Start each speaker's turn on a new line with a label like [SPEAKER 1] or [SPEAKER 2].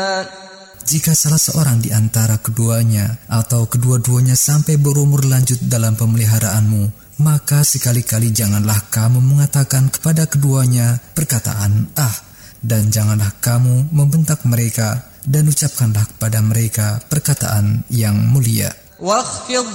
[SPEAKER 1] Jika salah seorang di antara keduanya atau kedua-duanya sampai berumur lanjut dalam pemeliharaanmu, maka sekali-kali janganlah kamu mengatakan kepada keduanya perkataan "ah", dan janganlah kamu membentak mereka, dan ucapkanlah kepada mereka perkataan yang mulia.